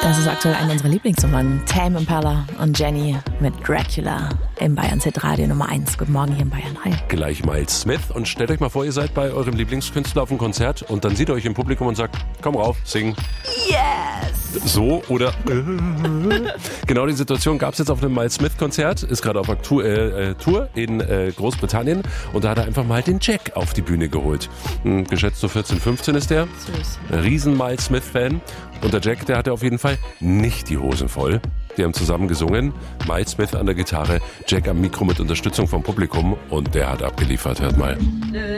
Das ist aktuell eine unserer Lieblingsnummern. Tame Impala und Jenny mit Dracula im Bayern Hit Radio Nummer 1. Guten Morgen hier in Bayern. Hi. Gleich Miles Smith. Und stellt euch mal vor, ihr seid bei eurem Lieblingskünstler auf einem Konzert und dann sieht er euch im Publikum und sagt, komm rauf, sing. Yes! So oder genau die Situation gab es jetzt auf einem Miles Smith Konzert, ist gerade auf Tour in Großbritannien und da hat er einfach mal den Jack auf die Bühne geholt. Geschätzt so 14, 15 ist der. Süß. Riesen Miles Smith Fan und der Jack, der hatte auf jeden Fall nicht die Hosen voll. Die haben zusammen gesungen, Miles Smith an der Gitarre, Jack am Mikro mit Unterstützung vom Publikum und der hat abgeliefert, hört mal.